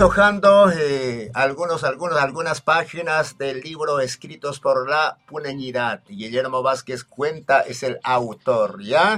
hojando algunas páginas del libro Escritos por la Puneñidad. Guillermo Vázquez Cuenta es el autor, ¿ya?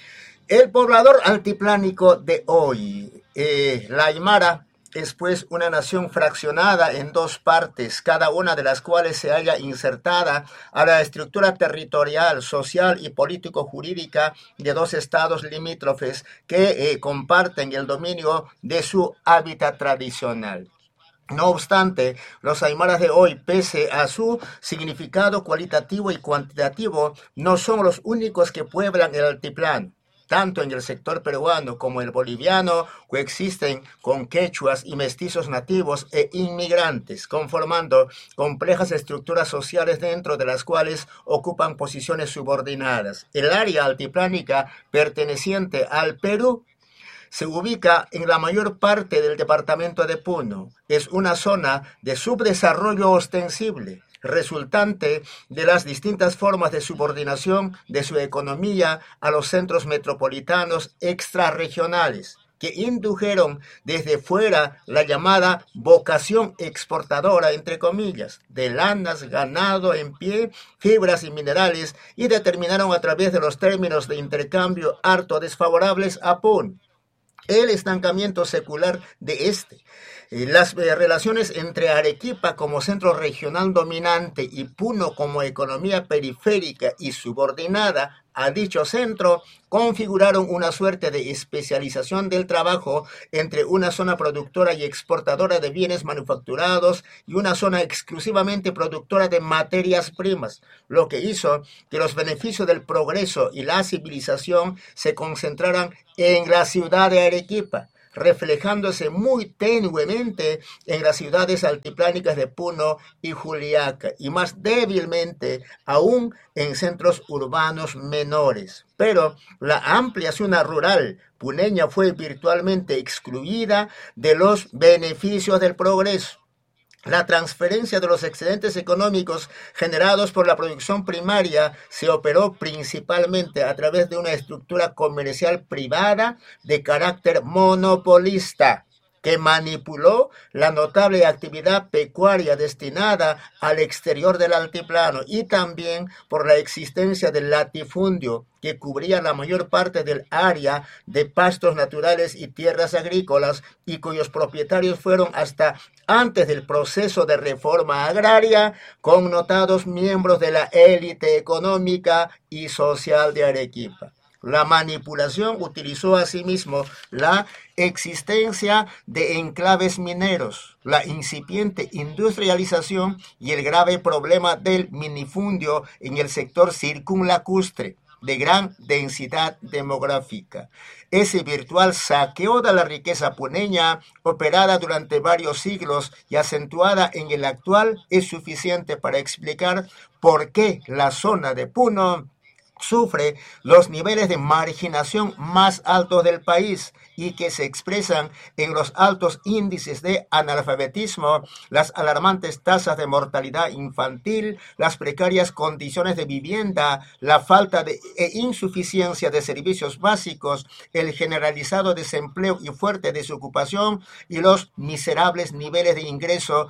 El poblador altiplánico de hoy, la Aymara, es pues una nación fraccionada en dos partes, cada una de las cuales se halla insertada a la estructura territorial, social y político-jurídica de dos estados limítrofes que comparten el dominio de su hábitat tradicional. No obstante, los aymaras de hoy, pese a su significado cualitativo y cuantitativo, no son los únicos que pueblan el altiplano. Tanto en el sector peruano como el boliviano coexisten con quechuas y mestizos nativos e inmigrantes, conformando complejas estructuras sociales dentro de las cuales ocupan posiciones subordinadas. El área altiplánica perteneciente al Perú se ubica en la mayor parte del departamento de Puno. Es una zona de subdesarrollo ostensible, resultante de las distintas formas de subordinación de su economía a los centros metropolitanos extrarregionales, que indujeron desde fuera la llamada vocación exportadora, entre comillas, de lanas, ganado en pie, fibras y minerales, y determinaron a través de los términos de intercambio harto desfavorables a Puno el estancamiento secular de este. Las relaciones entre Arequipa como centro regional dominante y Puno como economía periférica y subordinada a dicho centro configuraron una suerte de especialización del trabajo entre una zona productora y exportadora de bienes manufacturados y una zona exclusivamente productora de materias primas, lo que hizo que los beneficios del progreso y la civilización se concentraran en la ciudad de Arequipa, reflejándose muy tenuemente en las ciudades altiplánicas de Puno y Juliaca, y más débilmente aún en centros urbanos menores. Pero la amplia zona rural puneña fue virtualmente excluida de los beneficios del progreso. La transferencia de los excedentes económicos generados por la producción primaria se operó principalmente a través de una estructura comercial privada de carácter monopolista, que manipuló la notable actividad pecuaria destinada al exterior del altiplano y también por la existencia del latifundio que cubría la mayor parte del área de pastos naturales y tierras agrícolas y cuyos propietarios fueron hasta antes del proceso de reforma agraria connotados miembros de la élite económica y social de Arequipa. La manipulación utilizó asimismo la existencia de enclaves mineros, la incipiente industrialización y el grave problema del minifundio en el sector circunlacustre, de gran densidad demográfica. Ese virtual saqueo de la riqueza puneña, operada durante varios siglos y acentuada en el actual, es suficiente para explicar por qué la zona de Puno sufre los niveles de marginación más altos del país y que se expresan en los altos índices de analfabetismo, las alarmantes tasas de mortalidad infantil, las precarias condiciones de vivienda, la falta e insuficiencia de servicios básicos, el generalizado desempleo y fuerte desocupación y los miserables niveles de ingreso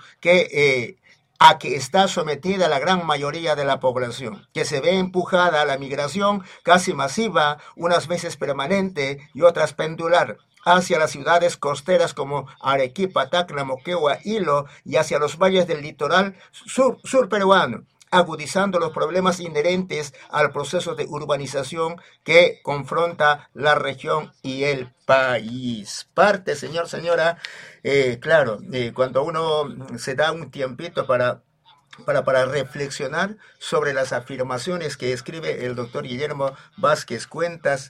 a que está sometida la gran mayoría de la población, que se ve empujada a la migración casi masiva, unas veces permanente y otras pendular, hacia las ciudades costeras como Arequipa, Tacna, Moquegua, Hilo y hacia los valles del litoral sur peruano, agudizando los problemas inherentes al proceso de urbanización que confronta la región y el país. Parte, señora, cuando uno se da un tiempito para reflexionar sobre las afirmaciones que escribe el doctor Guillermo Vázquez Cuentas,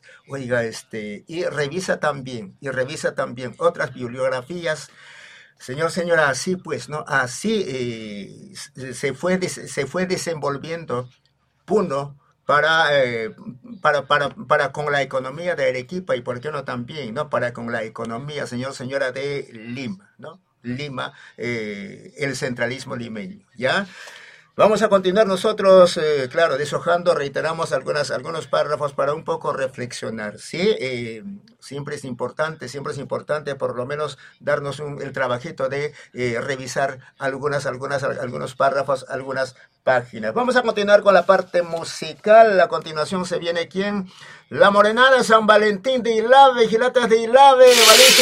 y revisa también otras bibliografías. Señora, así pues, ¿no? Así se fue desenvolviendo Puno para con la economía de Arequipa y por qué no también, ¿no? Para con la economía, señora, de Lima, ¿no? Lima, el centralismo limeño, ¿ya? Vamos a continuar nosotros, claro, deshojando, reiteramos algunos párrafos para un poco reflexionar, ¿sí? Siempre es importante por lo menos darnos el trabajito de revisar algunos párrafos, algunas páginas. Vamos a continuar con la parte musical. A continuación se viene ¿quién? La Morenada, San Valentín de Ilave, Gilatas de Ilave, Valencia.